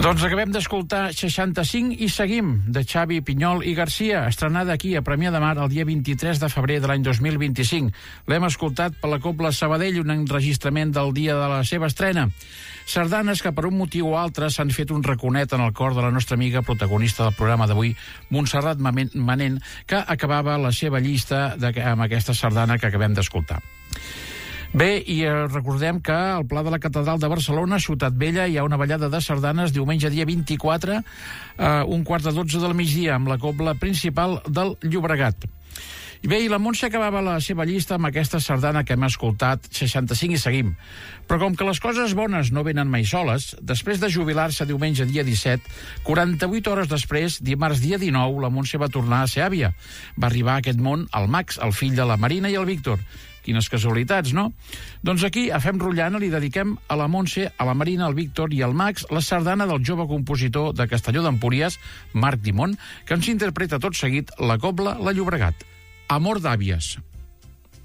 Doncs acabem d'escoltar 65 i seguim, de Xavi Pinyol i Garcia, estrenada aquí a Premià de Mar el dia 23 de febrer de l'any 2025. L'hem escoltat per la Cobla Sabadell, un enregistrament del dia de la seva estrena. Sardanes que per un motiu o altre s'han fet un raconet en el cor de la nostra amiga protagonista del programa d'avui, Montserrat Manent, que acabava la seva llista amb aquesta sardana que acabem d'escoltar. Bé, i recordem que al Pla de la Catedral de Barcelona, Ciutat Vella, hi ha una ballada de sardanes diumenge dia 24, un quart de 12 del migdia, amb la cobla principal del Llobregat. I bé, i la Montse acabava la seva llista amb aquesta sardana que hem escoltat, 65 i seguim. Però com que les coses bones no venen mai soles, després de jubilar-se diumenge dia 17, 48 hores després, dimarts dia 19, la Montse va tornar a ser àvia. Va arribar a aquest món el Max, el fill de la Marina i el Víctor. Quines casualitats, no? Doncs aquí, a Fem Rotllana, li dediquem a la Montse, a la Marina, al Víctor i al Max la sardana del jove compositor de Castelló d'Empúries, Marc Dimon, que ens interpreta tot seguit la cobla La Llobregat. Amor d'àvies.